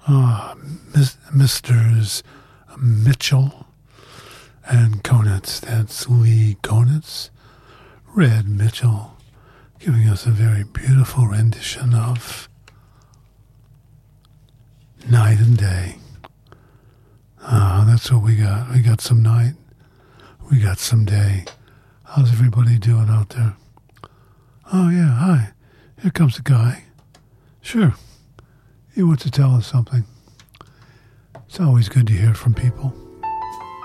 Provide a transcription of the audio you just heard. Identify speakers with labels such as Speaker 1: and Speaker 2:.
Speaker 1: Misters Mitchell and Konitz. That's Lee Konitz, Red Mitchell, giving us a very beautiful rendition of Night and Day. That's what we got. We got some night. We got some day. How's everybody doing out there? Oh, yeah, hi. Here comes a guy. Sure. He wants to tell us something. It's always good to hear from people.